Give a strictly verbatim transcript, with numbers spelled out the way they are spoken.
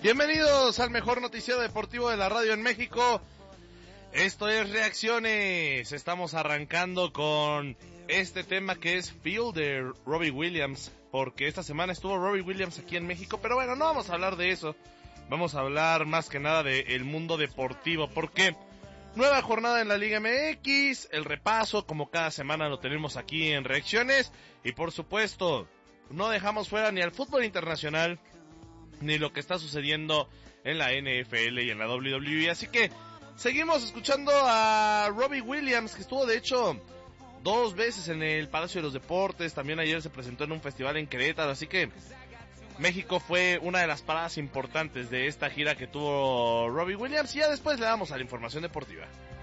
Bienvenidos al mejor noticiero deportivo de la radio en México. Esto es Reacciones. Estamos arrancando con este tema que es Feel de Robbie Williams, porque esta semana estuvo Robbie Williams aquí en México, pero bueno, no vamos a hablar de eso. Vamos a hablar más que nada del mundo deportivo, porque nueva jornada en la Liga M X, el repaso como cada semana lo tenemos aquí en Reacciones, y por supuesto no dejamos fuera ni al fútbol internacional ni lo que está sucediendo en la N F L y en la W W E, así que seguimos escuchando a Robbie Williams, que estuvo de hecho dos veces en el Palacio de los Deportes, también ayer se presentó en un festival en Querétaro, así que México fue una de las paradas importantes de esta gira que tuvo Robbie Williams, y ya después le damos a la información deportiva.